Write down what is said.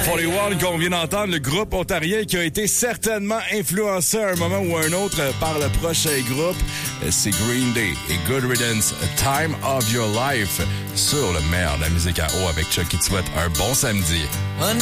41 qu'on vient d'entendre, le groupe ontarien qui a été certainement influencé à un moment ou à un autre par le prochain groupe. C'est Green Day et Good Riddance, Time of Your Life sur le meilleur de la musique à eau avec Chuck qui te souhaite un bon samedi.